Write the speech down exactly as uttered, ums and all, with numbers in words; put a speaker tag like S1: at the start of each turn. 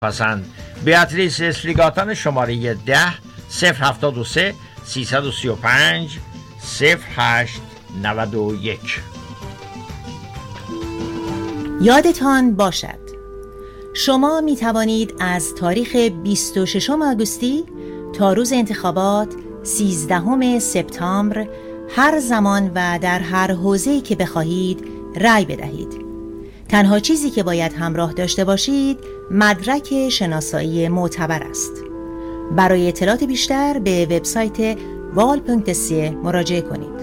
S1: پسند. بیاتریس اسلیگاتان شماره ده صفر هفتاد و سه سیصد و سی و پنج صفر هشت نود و یک.
S2: یادتان باشد شما می توانید از تاریخ بیست و ششم آگوستی تا روز انتخابات سیزدهم سپتامبر هر زمان و در هر حوزه‌ای که بخواهید رأی بدهید. تنها چیزی که باید همراه داشته باشید مدرک شناسایی معتبر است. برای اطلاعات بیشتر به وبسایت وال پونکت سی مراجعه کنید.